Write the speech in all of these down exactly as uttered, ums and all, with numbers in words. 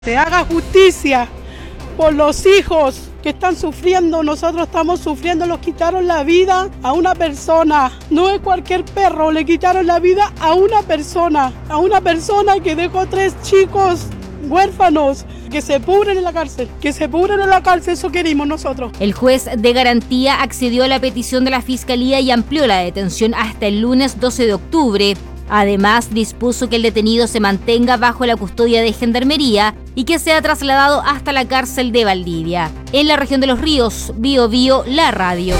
Se haga justicia por los hijos que están sufriendo. Nosotros estamos sufriendo, los quitaron la vida a una persona. No es cualquier perro, le quitaron la vida a una persona. A una persona que dejó tres chicos huérfanos. Que se pudren en la cárcel, que se pudren en la cárcel, eso queremos nosotros. El juez de garantía accedió a la petición de la Fiscalía y amplió la detención hasta el lunes doce de octubre. Además, dispuso que el detenido se mantenga bajo la custodia de Gendarmería y que sea trasladado hasta la cárcel de Valdivia. En la región de Los Ríos, Bío Bío, la radio.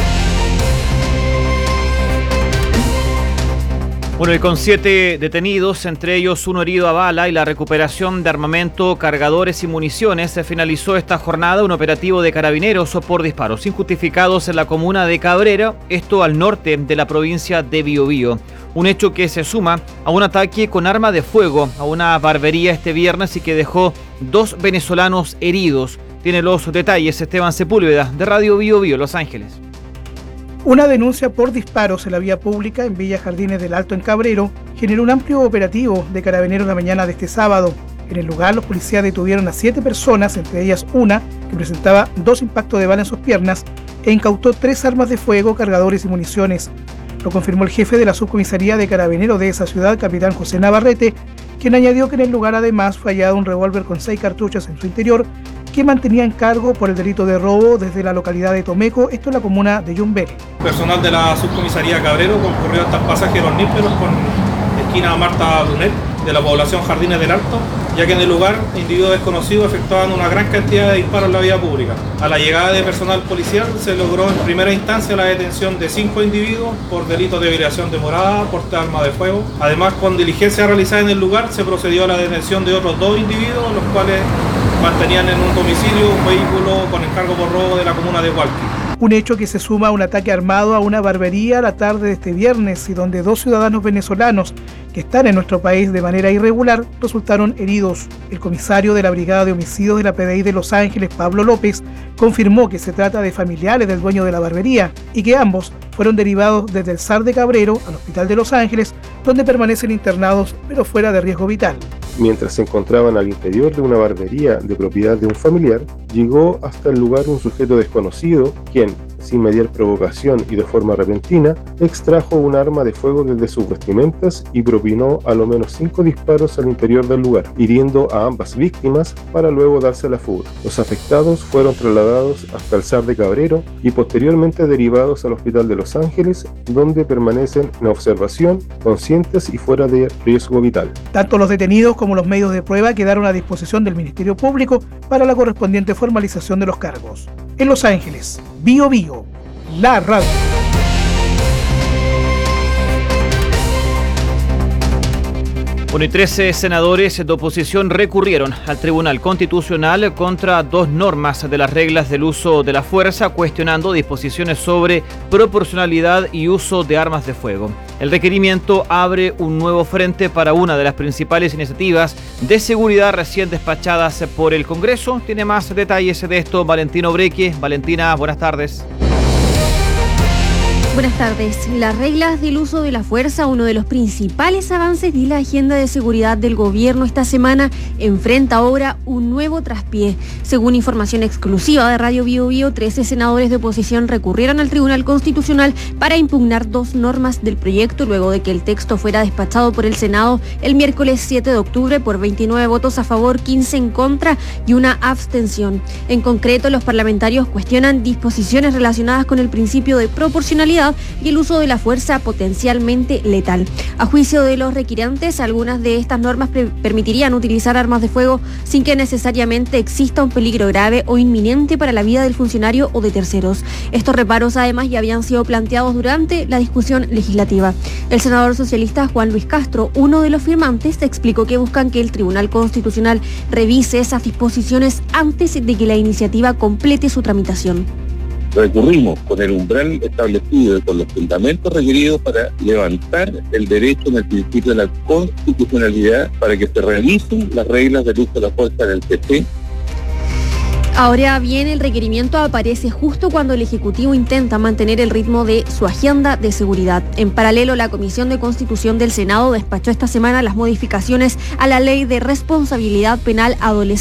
Bueno, y con siete detenidos, entre ellos uno herido a bala y la recuperación de armamento, cargadores y municiones, se finalizó esta jornada un operativo de carabineros por disparos injustificados en la comuna de Cabrera, esto al norte de la provincia de Biobío. Un hecho que se suma a un ataque con arma de fuego a una barbería este viernes y que dejó dos venezolanos heridos. Tiene los detalles Esteban Sepúlveda, de Radio Biobío, Los Ángeles. Una denuncia por disparos en la vía pública en Villa Jardines del Alto en Cabrero generó un amplio operativo de carabineros la mañana de este sábado. En el lugar, los policías detuvieron a siete personas, entre ellas una que presentaba dos impactos de bala en sus piernas e incautó tres armas de fuego, cargadores y municiones. Lo confirmó el jefe de la subcomisaría de carabineros de esa ciudad, capitán José Navarrete, quien añadió que en el lugar además fue hallado un revólver con seis cartuchos en su interior que mantenía en cargo por el delito de robo desde la localidad de Tomeco, esto en la comuna de Yumbel. Personal de la subcomisaría Cabrero concurrió hasta el pasaje Los Nísperos con esquina Marta Brunet de la población Jardines del Alto, ya que en el lugar individuos desconocidos efectuaban una gran cantidad de disparos en la vía pública. A la llegada de personal policial se logró en primera instancia la detención de cinco individuos por delitos de violación de morada, porte de arma de fuego. Además, con diligencia realizada en el lugar se procedió a la detención de otros dos individuos, los cuales mantenían en un domicilio un vehículo con encargo por robo de la comuna de Hualqui. Un hecho que se suma a un ataque armado a una barbería la tarde de este viernes y donde dos ciudadanos venezolanos que están en nuestro país de manera irregular resultaron heridos. El comisario de la Brigada de Homicidios de la P D I de Los Ángeles, Pablo López, confirmó que se trata de familiares del dueño de la barbería y que ambos fueron derivados desde el S A R de Cabrero al Hospital de Los Ángeles, donde permanecen internados pero fuera de riesgo vital. Mientras se encontraban al interior de una barbería de propiedad de un familiar, llegó hasta el lugar un sujeto desconocido, quien, sin mediar provocación y de forma repentina, extrajo un arma de fuego desde sus vestimentas y propinó a lo menos cinco disparos al interior del lugar, hiriendo a ambas víctimas para luego darse a la fuga. Los afectados fueron trasladados hasta el S A R de Cabrero y posteriormente derivados al Hospital de Los Ángeles, donde permanecen en observación, conscientes y fuera de riesgo vital. Tanto los detenidos como los medios de prueba quedaron a disposición del Ministerio Público para la correspondiente formalización de los cargos. En Los Ángeles, Bío Bío, la radio. Bueno, y trece senadores de oposición recurrieron al Tribunal Constitucional contra dos normas de las reglas del uso de la fuerza, cuestionando disposiciones sobre proporcionalidad y uso de armas de fuego. El requerimiento abre un nuevo frente para una de las principales iniciativas de seguridad recién despachadas por el Congreso. Tiene más detalles de esto Valentino Breque. Valentina, buenas tardes. Buenas tardes. Las reglas del uso de la fuerza, uno de los principales avances de la agenda de seguridad del gobierno esta semana, enfrenta ahora un nuevo traspié. Según información exclusiva de Radio Bío Bío, trece senadores de oposición recurrieron al Tribunal Constitucional para impugnar dos normas del proyecto luego de que el texto fuera despachado por el Senado el miércoles siete de octubre por veintinueve votos a favor, quince en contra y una abstención. En concreto, los parlamentarios cuestionan disposiciones relacionadas con el principio de proporcionalidad y el uso de la fuerza potencialmente letal. A juicio de los requirientes, algunas de estas normas pre- permitirían utilizar armas de fuego sin que necesariamente exista un peligro grave o inminente para la vida del funcionario o de terceros. Estos reparos además ya habían sido planteados durante la discusión legislativa. El senador socialista Juan Luis Castro, uno de los firmantes, explicó que buscan que el Tribunal Constitucional revise esas disposiciones antes de que la iniciativa complete su tramitación. Recurrimos con el umbral establecido y con los fundamentos requeridos para levantar el derecho en el principio de la constitucionalidad para que se revisen las reglas del uso de la fuerza en el P C. Ahora bien, el requerimiento aparece justo cuando el Ejecutivo intenta mantener el ritmo de su agenda de seguridad. En paralelo, la Comisión de Constitución del Senado despachó esta semana las modificaciones a la Ley de Responsabilidad Penal Adolescente